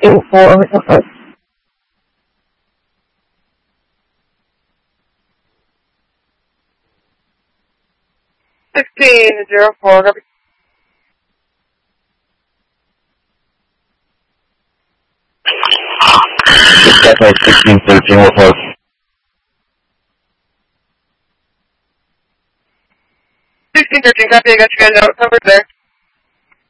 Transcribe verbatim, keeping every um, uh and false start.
Two, four, sixteen, zero, four, copy. That's sixteen, thirteen, we're close. sixteen, thirteen, copy, I got you guys out, covered there.